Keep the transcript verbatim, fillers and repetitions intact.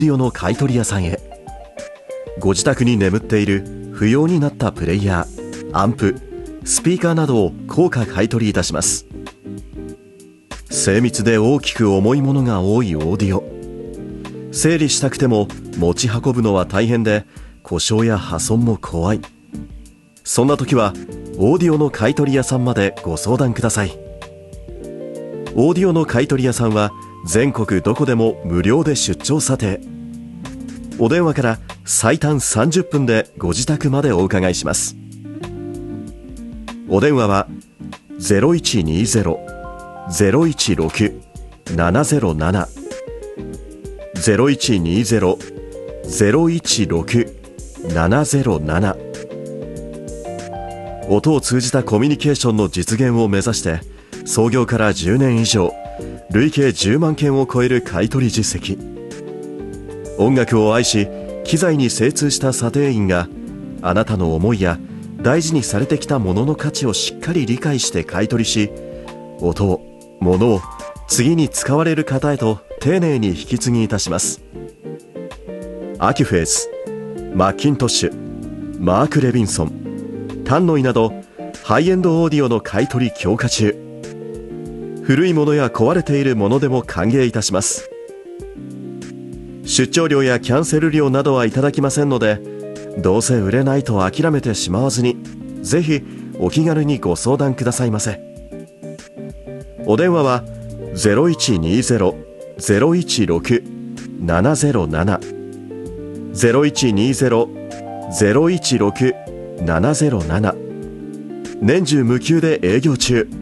オーディオの買取屋さんへ。ご自宅に眠っている不要になったプレイヤー、アンプ、スピーカーなどを高価買取いたします。精密で大きく重いものが多いオーディオ、整理したくても持ち運ぶのは大変で故障や破損も怖い。そんな時はオーディオの買取屋さんまでご相談ください。オーディオの買取屋さんは全国どこでも無料で出張査定。お電話から最短さんじゅっぷんでご自宅までお伺いします。お電話は ゼロいちにゼロ ゼロいちろく ななゼロなな ゼロいちにゼロ ゼロいちろく ななゼロなな。音を通じたコミュニケーションの実現を目指して、創業からじゅうねん以上、累計じゅうまんけんを超える買取実績。音楽を愛し機材に精通した査定員が、あなたの思いや大事にされてきたものの価値をしっかり理解して買取し、音を、物を次に使われる方へと丁寧に引き継ぎいたします。アキュフェース、マッキントッシュ、マーク・レビンソン、タンノイなどハイエンドオーディオの買取強化中。古いものや壊れているものでも歓迎いたします。出張料やキャンセル料などはいただきませんので、どうせ売れないと諦めてしまわずに、ぜひお気軽にご相談くださいませ。お電話は ゼロいちにゼロ ゼロいちろく ななゼロなな ゼロいちにゼロ ゼロいちろく ななゼロなな。年中無休で営業中。